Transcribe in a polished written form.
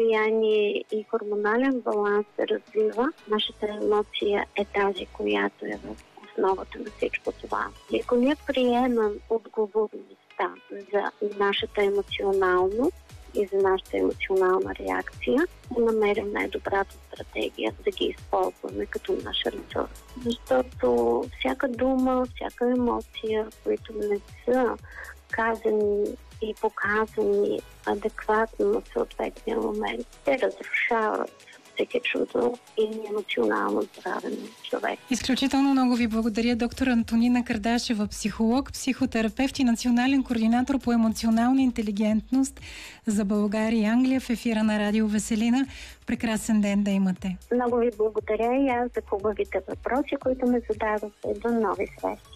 състояние и хормонален баланс се развива, нашата емоция е тази, която е в основата на всичко това. И ако ние приемам отговорността за нашата емоционалност и за нашата емоционална реакция, да намерим най-добрата стратегия да ги използваме като наш ресурс. Защото всяка дума, всяка емоция, които не са казани и показани адекватно на съответния момент, те разрушават психичното и емоционално здраве на човек. Изключително много ви благодаря, доктор Антонина Кардашева, психолог, психотерапевт и национален координатор по емоционална интелигентност за България и Англия в ефира на Радио Веселина. Прекрасен ден да имате! Много ви благодаря и аз за хубавите въпроси, които ме зададохте. До нови срещи!